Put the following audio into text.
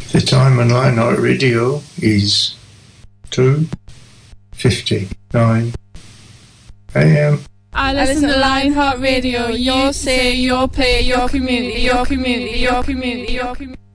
The time on Lionheart Radio is 2:59 a.m. I listen to Lionheart Radio. Your say, your play, your community, your community, your community, your community.